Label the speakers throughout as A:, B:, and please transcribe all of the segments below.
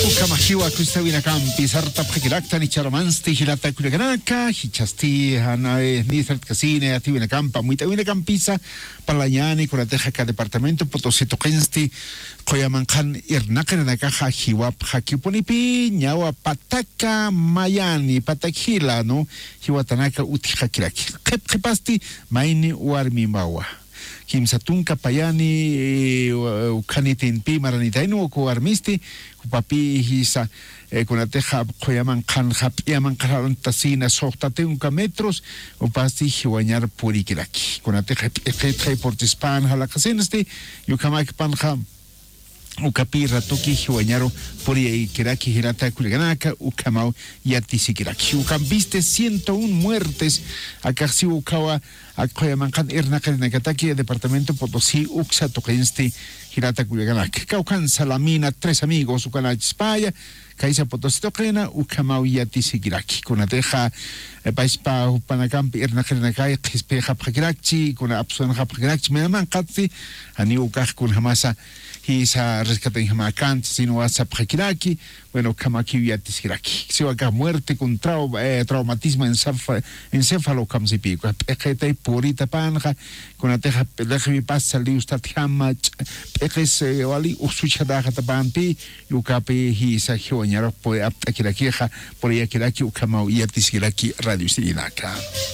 A: Kamahiwa Kustavina Campi, Sarta Pakilacta, ni Charamansti, Hilata Kuleganaka, Hichasti, Hana, Nizart Casine, Ativina Campa, Muitavina Campisa, Palayani, Kurateja, Departamento, Potosito Kensti, Koyamankan, Irnakan, Nakaja, Hiwap, Hakiponipi, Nyawa, Pataka, Mayani, Patakila, no, Hiwatanaka, Utihakiraki, Kepasti, Maini, Warmimawa. Kimsatun kapayani ukanitinpi maranitainu ko armisti papi hisa kunateja koyaman kan yaman karan tasina sohtate unka metros upasti hiwañar purikiraki kunateja eje portispan halakasenste yukamak panja ukapi ratoki hiwañaro puri kiraki hirata kuliganaka ukamau yatisikiraki ukambiste 101 muertes akasi ukawa Akoyamankan Irnakanakataki, Departamento Potosí, Uxa, Toquenste, Hirata Culiacanac. Caucan Salamina, 3 amigos, Ucanach Spaya, Caisa Potosí Toquena, Ucamau Yatisigiraki, con Ateja, Paispa, Upanacamp, Irnakanakay, Kispeja Pakirachi, con Apson Hapakirachi, Menaman Katsi, Aniukaj con Hamasa. Hisa rescate en Jamacant, sino a Sapjakiraki, bueno, Kamaki Yatisiraki. Se va a muerte con traumatismo encéfalo, Kamsipico, Pejete, Purita Panja, con la teja Peleji Pasa, Liustat Hamach, Pejes, Wali, Usuchadaja Tapanpi, Yukapi, Hisa, Joñaro, Aptakiraqueja, por Yakiraki, Ukamau Yatisiraki, Radio Sirinaka.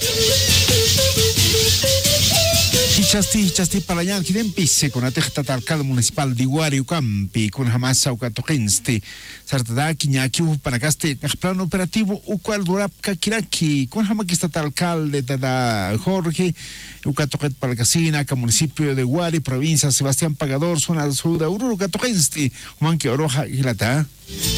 A: Hichasti Palayan, Kidempise, con la Tejta Alcalde Municipal de Guariucampi, con Hamasa Ucatoquenste, Sartadaki, Ñakiu, Panacaste, plan operativo, Ucual Durapca, Kiraki, con Hamaquista Alcalde, Tada Jorge, Ucatoquet Palacasina, municipio de Guari, provincia Sebastián Pagador, zona del sur de Urucatoquenste, Juanque Oroja y Lata.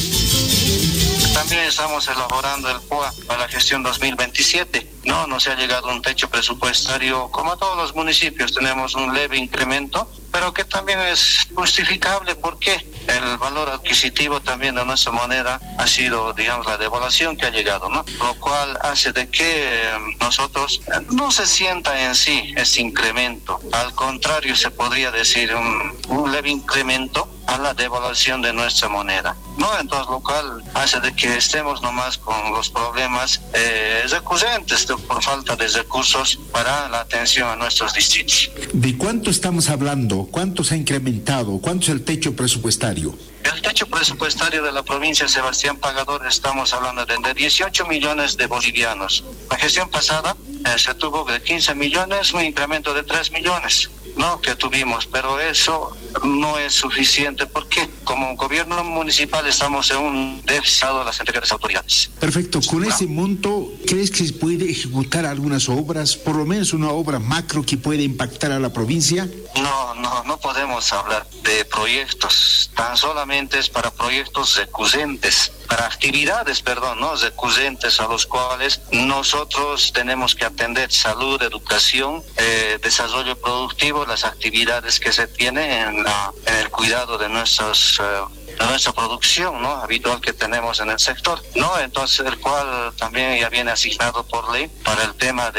B: También estamos elaborando el PUA para la gestión 2027. No se ha llegado a un techo presupuestario, como a todos los municipios, tenemos un leve incremento, pero que también es justificable porque el valor adquisitivo también de nuestra moneda ha sido, digamos, la devaluación que ha llegado, ¿no? Lo cual hace de que nosotros no se sienta en sí ese incremento, al contrario se podría decir un leve incremento a la devaluación de nuestra moneda, ¿no? Entonces, lo cual hace de que estemos nomás con los problemas recurrentes por falta de recursos para la atención a nuestros distritos.
A: ¿De cuánto estamos hablando? ¿Cuánto se ha incrementado? ¿Cuánto es el techo presupuestario?
B: El techo presupuestario de la provincia de Sebastián Pagador estamos hablando de 18 millones de bolivianos. La gestión pasada se tuvo de 15 millones, un incremento de 3 millones. No, que tuvimos, pero eso no es suficiente porque como gobierno municipal estamos en un déficit de las anteriores autoridades.
A: Perfecto, con ese monto, ¿crees que se puede ejecutar algunas obras, por lo menos una obra macro que puede impactar a la provincia?
B: No podemos hablar de proyectos, tan solamente es para proyectos recurrentes, para actividades, recurrentes a los cuales nosotros tenemos que atender salud, educación, desarrollo productivo, las actividades que se tienen en el cuidado de nuestra producción, ¿no? Habitual que tenemos en el sector, ¿no? Entonces, el cual también ya viene asignado por ley para el tema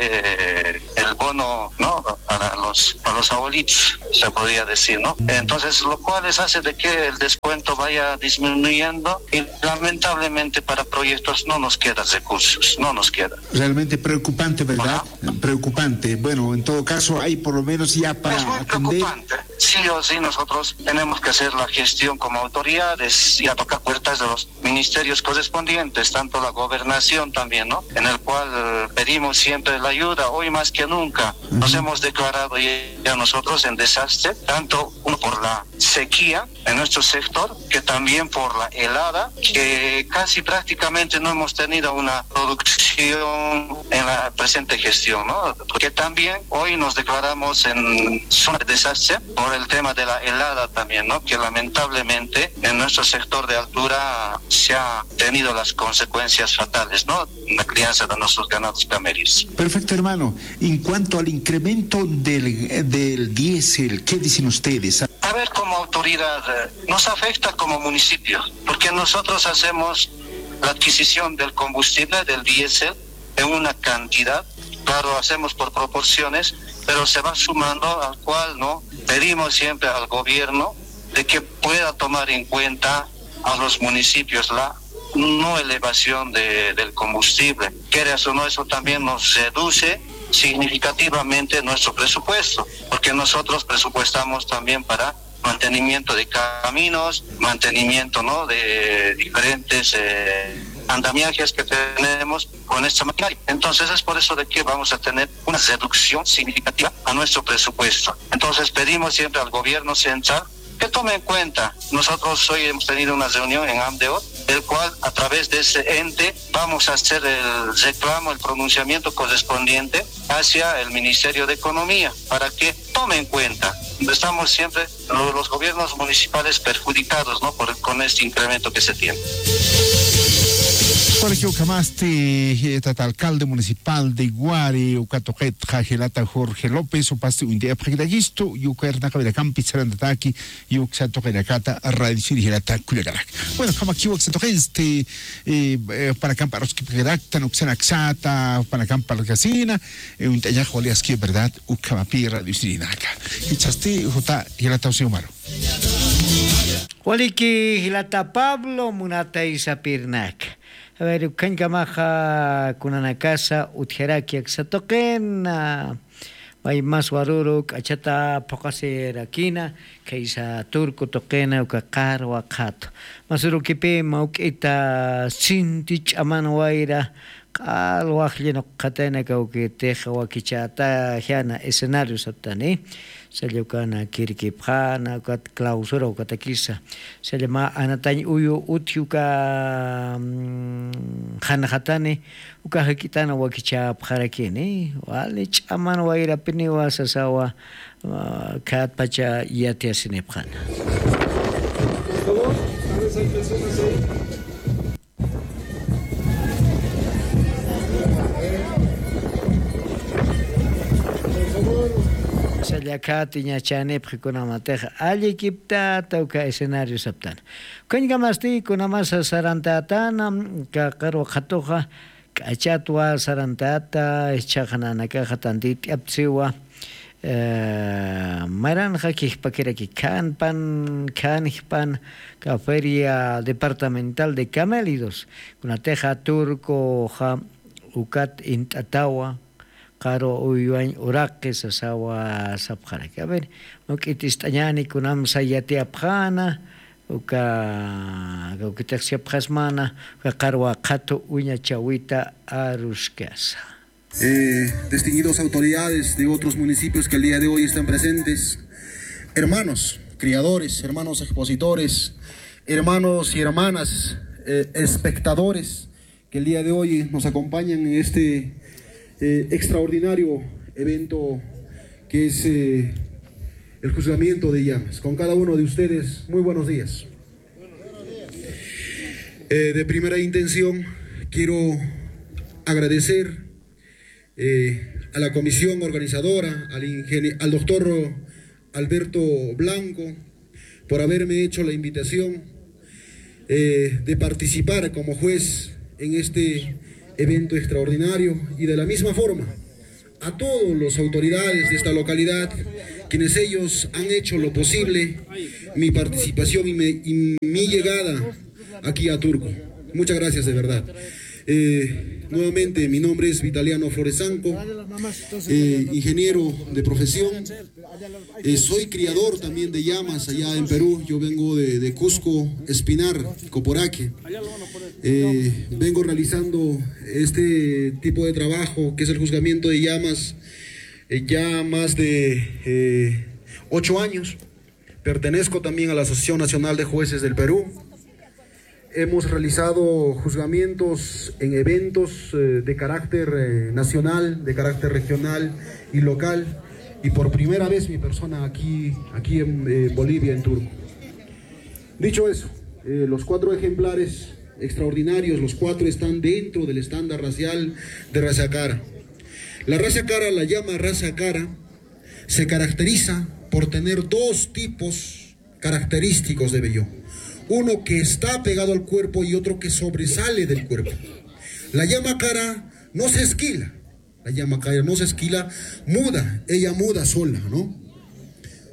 B: de el bono, ¿no? Para los abuelitos, se podría decir, ¿no? Entonces, lo cual hace de que el descuento vaya disminuyendo y lamentablemente para proyectos no nos quedan recursos, no nos queda.
A: Realmente preocupante, ¿verdad? Ajá. Preocupante. Bueno, en todo caso, hay por lo menos ya para
B: es muy
A: atender.
B: Preocupante. Sí o sí, nosotros tenemos que hacer la gestión como autoridades y a tocar puertas de los ministerios correspondientes, tanto la gobernación también, ¿no? En el cual pedimos siempre la ayuda, hoy más que nunca. Nos hemos declarado ya nosotros en desastre, tanto uno por la sequía en nuestro sector, que también por la helada, que casi prácticamente no hemos tenido una producción en la presente gestión, ¿no? Porque también hoy nos declaramos en zona de desastre por el tema de la helada también, ¿no? Que lamentablemente en nuestro sector de altura se ha tenido las consecuencias fatales, ¿no? La crianza de nuestros ganados camellos.
A: Perfecto, hermano. En cuanto al incremento del diésel, ¿qué dicen ustedes?
B: A ver, como autoridad, nos afecta como municipio, porque nosotros hacemos la adquisición del combustible, del diésel, en una cantidad, claro, hacemos por proporciones, pero se va sumando, al cual no pedimos siempre al gobierno de que pueda tomar en cuenta a los municipios la no elevación del combustible. Quieras o no, eso también nos reduce significativamente nuestro presupuesto, porque nosotros presupuestamos también para mantenimiento de caminos, mantenimiento, ¿no?, de diferentes andamiajes que tenemos con esta maquinaria. Entonces es por eso de que vamos a tener una reducción significativa a nuestro presupuesto. Entonces pedimos siempre al gobierno central que tome en cuenta. Nosotros hoy hemos tenido una reunión en AMDEOT, el cual a través de ese ente vamos a hacer el reclamo, el pronunciamiento correspondiente hacia el Ministerio de Economía para que tome en cuenta. Estamos siempre los gobiernos municipales perjudicados, ¿no?, con este incremento que se tiene.
A: Colegio Camaste, alcalde municipal de Iguari, Ucatoquet, Jajilata Jorge López, Opaste un día pregilagisto, Yukerna Caberacampi, Sarandataki, Yuxatoqueracata, Radio Girata Culegarac. Bueno, Kamakiwa Xatoqueste, para camparos que pregiraktan, Uxanaxata, para campar casina, un tallajualiaski, ¿verdad? Ucamapi, Radio Girinaca. Y chaste, Jota, Girata Oseomaro.
C: Waliki Hilata Pablo, Munata Isapirnak. A ver, Kankamaja Kunanakasa, Utjeraki, Xatoken, May más Waruruk, Achata, Pocase Rakina, Kaisa Turco Tokena, Ukakar, Wakato. Masurukipe, Maukita, Sintich, Amanuaira, Kalwajlino Katena, Kauke, Teja, Wakichata, Jana, escenarios Atani. Se le cana kirkipjana kat clausura o katakisa se le ma anatani uyu utiuka hanhatane uka hakitana wakicha pharakini wale chaman waira pini wasasawa kat pacha yati asinepjana. Salakati ñachane kuna mateja ali kipta tauka escenario saptan kunga masti kuna masa sarantatana ka qaro khatoja kachatwa sarantata chajana nakaja tandit aptsiwa maran hakih pakiraki kan hpan ka feria departamental de Camélidos kuna teja turco ja ukat intatawa Karo uyuan urake sasawa sapkhara. A ver, mokitistañani kunam sayati apkhana, ukitaxia pkhasmana, ukarwa kato uña chawita arusquesa.
D: Distinguidos autoridades de otros municipios que el día de hoy están presentes, hermanos criadores, hermanos expositores, hermanos y hermanas espectadores que el día de hoy nos acompañan en este extraordinario evento que es el juzgamiento de llamas. Con cada uno de ustedes, muy buenos días. De primera intención, quiero agradecer a la comisión organizadora, al doctor Alberto Blanco, por haberme hecho la invitación de participar como juez en este evento extraordinario, y de la misma forma a todos los autoridades de esta localidad, quienes ellos han hecho lo posible, mi participación y mi llegada aquí a Turco. Muchas gracias de verdad. Nuevamente, mi nombre es Vitaliano Floresanco, ingeniero de profesión. Soy criador también de llamas allá en Perú. Yo vengo de Cusco, Espinar, Coporaque. Vengo realizando este tipo de trabajo, que es el juzgamiento de llamas, ya más de 8 años. Pertenezco también a la Asociación Nacional de Jueces del Perú. Hemos realizado juzgamientos en eventos de carácter nacional, de carácter regional y local, y por primera vez mi persona aquí en Bolivia, en Turco. Dicho eso, los 4 ejemplares extraordinarios, los 4 están dentro del estándar racial de raza cara. La raza cara, la llama raza cara, se caracteriza por tener 2 tipos característicos de vello. Uno que está pegado al cuerpo y otro que sobresale del cuerpo. La llama cara no se esquila. La llama cara no se esquila, muda. Ella muda sola, ¿no?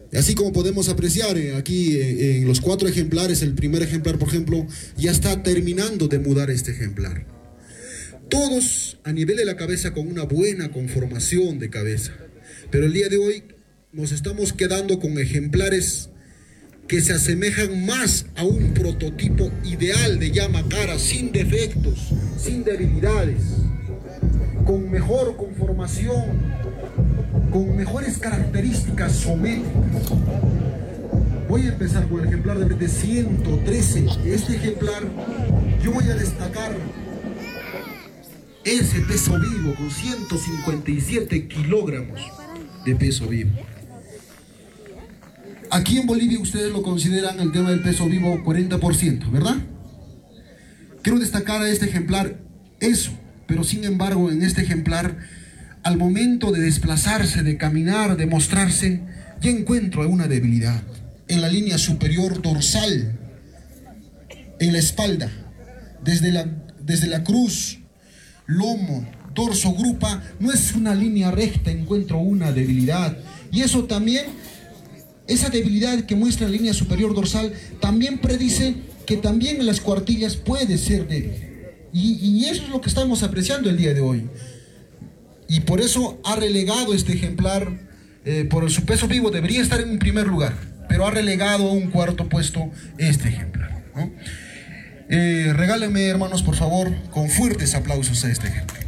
D: Así como podemos apreciar aquí en los 4 ejemplares, el primer ejemplar, por ejemplo, ya está terminando de mudar este ejemplar. Todos a nivel de la cabeza con una buena conformación de cabeza. Pero el día de hoy nos estamos quedando con ejemplares que se asemejan más a un prototipo ideal de Yamacara, sin defectos, sin debilidades, con mejor conformación, con mejores características sométricas. Voy a empezar con el ejemplar de 113. Este ejemplar, yo voy a destacar ese peso vivo con 157 kilogramos de peso vivo. Aquí en Bolivia ustedes lo consideran el tema del peso vivo 40%, ¿verdad? Quiero destacar a este ejemplar eso, pero sin embargo en este ejemplar, al momento de desplazarse, de caminar, de mostrarse, ya encuentro alguna debilidad. En la línea superior dorsal, en la espalda, desde la cruz, lomo, dorso, grupa, no es una línea recta, encuentro una debilidad. Y eso también, esa debilidad que muestra la línea superior dorsal, también predice que también en las cuartillas puede ser débil. Y eso es lo que estamos apreciando el día de hoy. Y por eso ha relegado este ejemplar, por su peso vivo debería estar en un primer lugar, pero ha relegado a un 4º puesto este ejemplar, ¿no? Regálenme, hermanos, por favor, con fuertes aplausos a este ejemplar.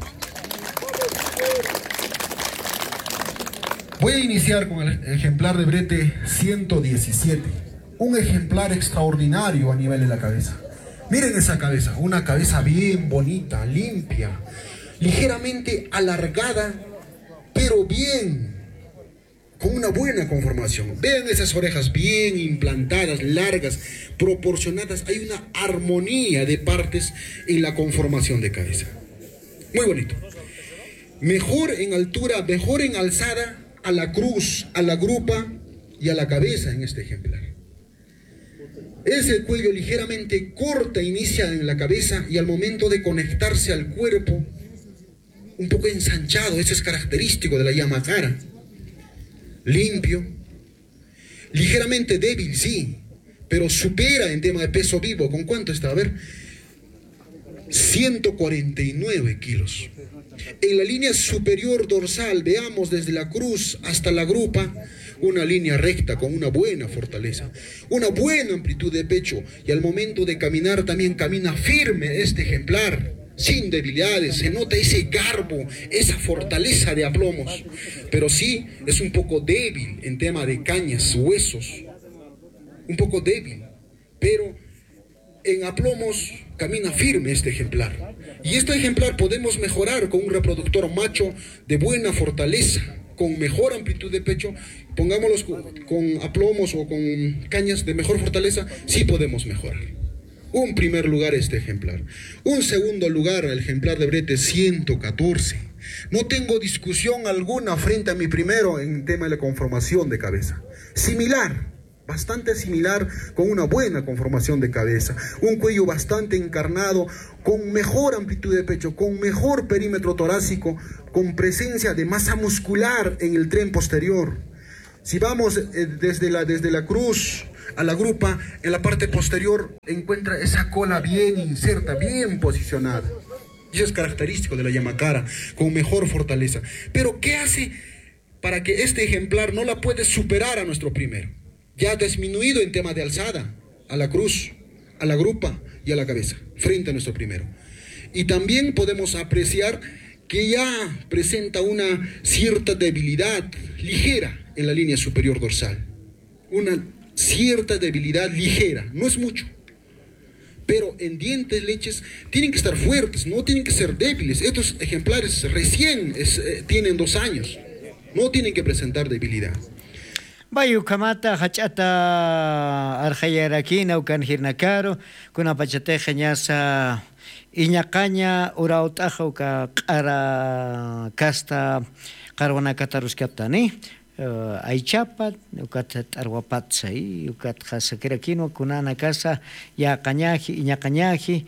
D: Voy a iniciar con el ejemplar de brete 117, un ejemplar extraordinario a nivel de la cabeza. Miren esa cabeza, una cabeza bien bonita, limpia, ligeramente alargada, pero bien, con una buena conformación. Vean esas orejas bien implantadas, largas, proporcionadas. Hay una armonía de partes en la conformación de cabeza. Muy bonito. Mejor en altura, mejor en alzada a la cruz, a la grupa y a la cabeza en este ejemplar. Es el cuello ligeramente corta, inicia en la cabeza y al momento de conectarse al cuerpo, un poco ensanchado. Eso es característico de la Yamacara. Limpio, ligeramente débil, sí, pero supera en tema de peso vivo. ¿Con cuánto está? A ver, 149 kilos. En la línea superior dorsal, veamos desde la cruz hasta la grupa, una línea recta con una buena fortaleza, una buena amplitud de pecho, y al momento de caminar también camina firme este ejemplar, sin debilidades. Se nota ese garbo, esa fortaleza de aplomos, pero sí es un poco débil en tema de cañas, huesos, un poco débil, pero en aplomos camina firme este ejemplar. Y este ejemplar podemos mejorar con un reproductor macho de buena fortaleza, con mejor amplitud de pecho. Pongámoslos con aplomos o con cañas de mejor fortaleza, sí podemos mejorar. Un primer lugar este ejemplar. Un segundo lugar el ejemplar de brete 114. No tengo discusión alguna frente a mi primero en tema de la conformación de cabeza. Similar, bastante similar, con una buena conformación de cabeza. Un cuello bastante encarnado, con mejor amplitud de pecho, con mejor perímetro torácico, con presencia de masa muscular en el tren posterior. Si vamos desde la cruz a la grupa, en la parte posterior encuentra esa cola bien inserta, bien posicionada. Y eso es característico de la Yamacara, con mejor fortaleza. Pero ¿qué hace para que este ejemplar no la puede superar a nuestro primero? Ya ha disminuido en tema de alzada, a la cruz, a la grupa y a la cabeza, frente a nuestro primero. Y también podemos apreciar que ya presenta una cierta debilidad ligera en la línea superior dorsal. Una cierta debilidad ligera, no es mucho. Pero en dientes, leches, tienen que estar fuertes, no tienen que ser débiles. Estos ejemplares recién tienen 2 años, no tienen que presentar debilidad.
C: Bayu kamata hachata arjayarakin au kan hirnakaro kuna pachate ganyasa iñakaña urautaja uka qara kasta qarwana kataruskaptani aichapat ukat arwapatsai ukat khasakirakin kunana kasa ya kañaji iñakañaji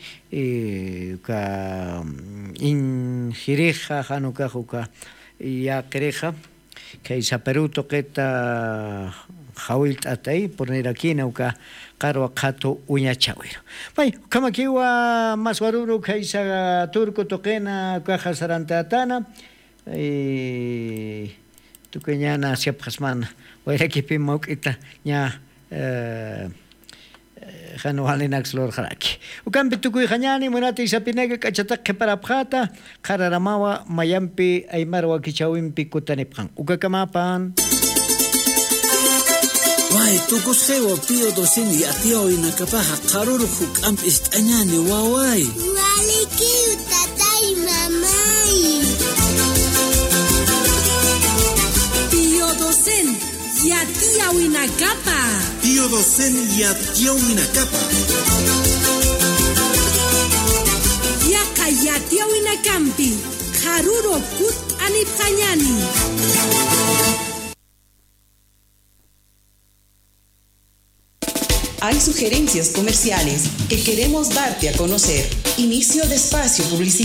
C: uka injirija hanuka uka ya quereja que Isaperuto que ta Jawilt atay poner aquí nauka carwa kato uña chawero. Vay, kama kiwa maswaruru kaisa turco toquena caja sarantatana tukeñana siapasman waira kipi maukita nya Janualinax Lord Haraki. Ukampi tukuy Hanyani, Munati Sapinega, Kachatak Parapata, Kararamawa, Mayampi, Aymarwa Kichawimpi Kutanipang. Ukakamapan.
E: Wai, tukushewa pio dosini atio inakapaha karuru hukampi istanyani wawai.
F: Waliki utatai mamai. Pio dosen. Yatia winakapa.
E: Pio dosen yatia winakapa.
F: Yaka yatia winakampi. Karuro kut anipanyani.
G: Hay sugerencias comerciales que queremos darte a conocer. Inicio de espacio publicitario.